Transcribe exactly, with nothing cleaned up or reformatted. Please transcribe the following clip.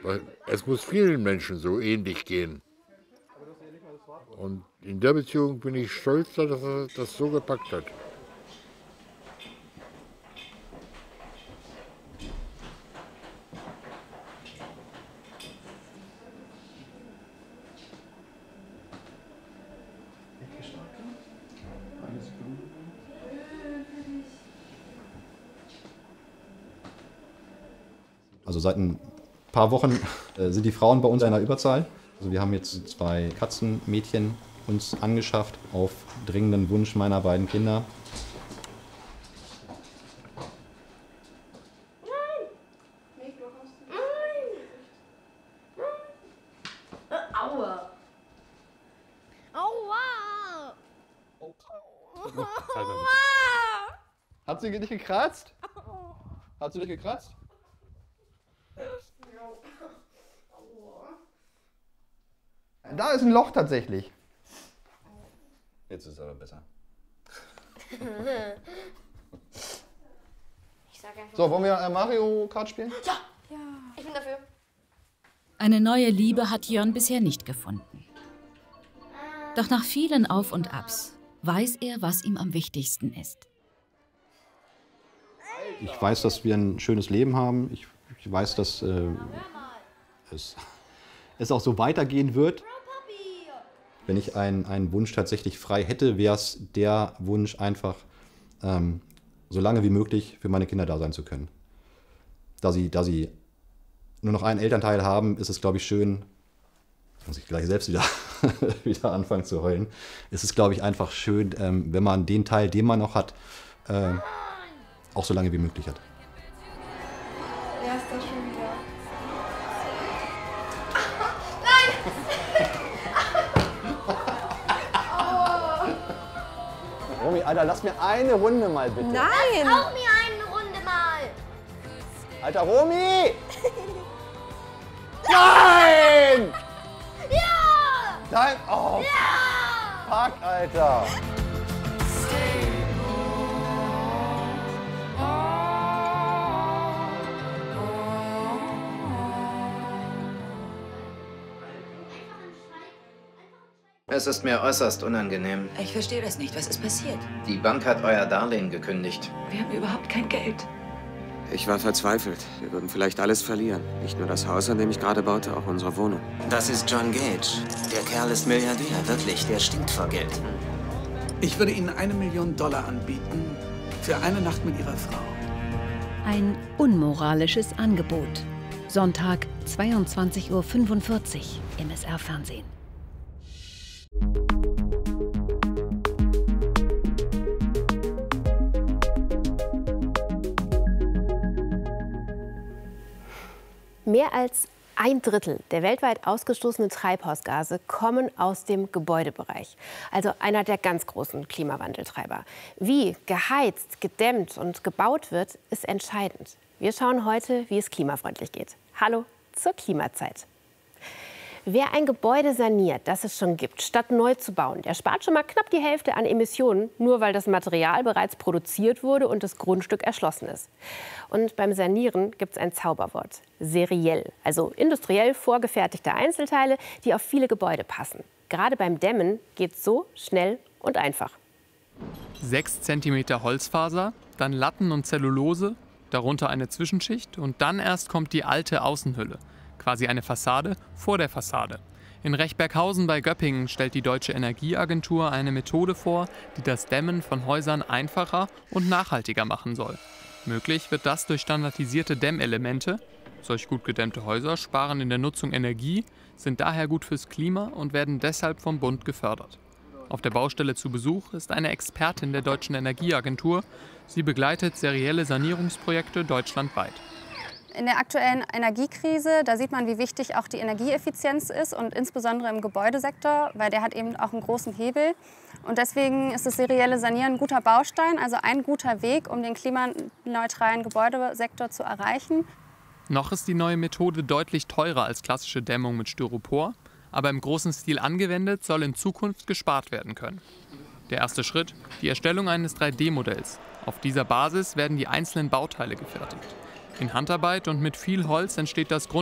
Weil es muss vielen Menschen so ähnlich gehen. Und in der Beziehung bin ich stolz, dass er das so gepackt hat. Also seit ein paar Wochen äh, sind die Frauen bei uns in einer Überzahl. Also wir haben jetzt zwei Katzenmädchen uns angeschafft auf dringenden Wunsch meiner beiden Kinder. Aua! Aua! Aua! Hat sie dich gekratzt? Hat sie dich gekratzt? Da ist ein Loch tatsächlich. Jetzt ist es aber besser. Ich sag einfach So, wollen wir äh, Mario Kart spielen? ja. ja, ich bin dafür. Eine neue Liebe hat Jörn bisher nicht gefunden. Doch nach vielen Auf und Abs weiß er, was ihm am wichtigsten ist. Ich weiß, dass wir ein schönes Leben haben. Ich, ich weiß, dass äh, es, es auch so weitergehen wird. Wenn ich einen, einen Wunsch tatsächlich frei hätte, wäre es der Wunsch, einfach ähm, so lange wie möglich für meine Kinder da sein zu können. Da sie, da sie nur noch einen Elternteil haben, ist es, glaube ich, schön, muss ich gleich selbst wieder, wieder anfangen zu heulen, ist es, glaube ich, einfach schön, ähm, wenn man den Teil, den man noch hat, äh, auch so lange wie möglich hat. Wer ist das schon wieder? Romy, Alter, lass mir eine Runde mal bitte. Nein! Auch mir eine Runde mal! Alter, Romy! Nein! Ja! Nein! Oh! Ja! Fuck, Alter! Es ist mir äußerst unangenehm. Ich verstehe das nicht. Was ist passiert? Die Bank hat euer Darlehen gekündigt. Wir haben überhaupt kein Geld. Ich war verzweifelt. Wir würden vielleicht alles verlieren. Nicht nur das Haus, an dem ich gerade baute, auch unsere Wohnung. Das ist John Gage. Der Kerl ist Milliardär, wirklich. Der stinkt vor Geld. Ich würde Ihnen eine Million Dollar anbieten für eine Nacht mit Ihrer Frau. Ein unmoralisches Angebot. Sonntag, zweiundzwanzig Uhr fünfundvierzig im S R-Fernsehen. Mehr als ein Drittel der weltweit ausgestoßenen Treibhausgase kommen aus dem Gebäudebereich, also einer der ganz großen Klimawandeltreiber. Wie geheizt, gedämmt und gebaut wird, ist entscheidend. Wir schauen heute, wie es klimafreundlich geht. Hallo zur Klimazeit. Wer ein Gebäude saniert, das es schon gibt, statt neu zu bauen, der spart schon mal knapp die Hälfte an Emissionen, nur weil das Material bereits produziert wurde und das Grundstück erschlossen ist. Und beim Sanieren gibt es ein Zauberwort: seriell, also industriell vorgefertigte Einzelteile, die auf viele Gebäude passen. Gerade beim Dämmen geht es so schnell und einfach. Sechs Zentimeter Holzfaser, dann Latten und Zellulose, darunter eine Zwischenschicht und dann erst kommt die alte Außenhülle. Quasi eine Fassade vor der Fassade. In Rechberghausen bei Göppingen stellt die Deutsche Energieagentur eine Methode vor, die das Dämmen von Häusern einfacher und nachhaltiger machen soll. Möglich wird das durch standardisierte Dämmelemente. Solch gut gedämmte Häuser sparen in der Nutzung Energie, sind daher gut fürs Klima und werden deshalb vom Bund gefördert. Auf der Baustelle zu Besuch ist eine Expertin der Deutschen Energieagentur. Sie begleitet serielle Sanierungsprojekte deutschlandweit. In der aktuellen Energiekrise, da sieht man, wie wichtig auch die Energieeffizienz ist und insbesondere im Gebäudesektor, weil der hat eben auch einen großen Hebel. Und deswegen ist das serielle Sanieren ein guter Baustein, also ein guter Weg, um den klimaneutralen Gebäudesektor zu erreichen. Noch ist die neue Methode deutlich teurer als klassische Dämmung mit Styropor, aber im großen Stil angewendet soll in Zukunft gespart werden können. Der erste Schritt: die Erstellung eines drei D Modells. Auf dieser Basis werden die einzelnen Bauteile gefertigt. In Handarbeit und mit viel Holz entsteht das Grund